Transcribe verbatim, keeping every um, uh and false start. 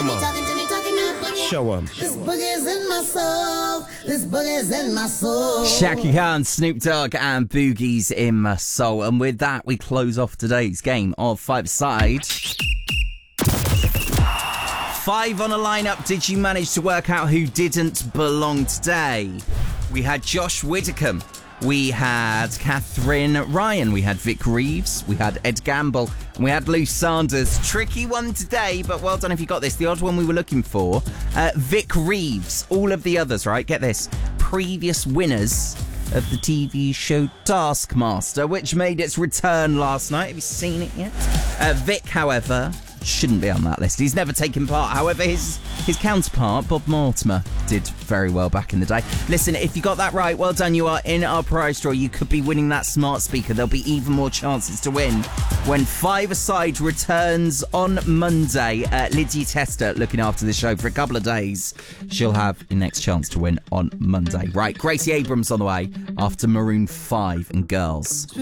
Come on. Show 'em. This boogie's in my soul. This boogie's in my soul. Shaka Khan, Snoop Dogg, and Boogie's in my soul. And with that, we close off today's game of five-a-side. Five on a lineup. Did you manage to work out who didn't belong today? We had Josh Widdicombe. We had Catherine Ryan. We had Vic Reeves. We had Ed Gamble. And we had Lou Sanders. Tricky one today, but well done if you got this. The odd one we were looking for. Uh, Vic Reeves. All of the others, right? Get this. Previous winners of the T V show Taskmaster, which made its return last night. Have you seen it yet? Uh, Vic, however, shouldn't be on that list. He's never taken part. However, his his counterpart, Bob Mortimer, did very well back in the day. Listen, if you got that right, well done. You are in our prize draw. You could be winning that smart speaker. There'll be even more chances to win when Five-a-Side returns on Monday. Uh, Lydia Tester looking after the show for a couple of days. She'll have the next chance to win on Monday. Right, Gracie Abrams on the way after Maroon five and Girls.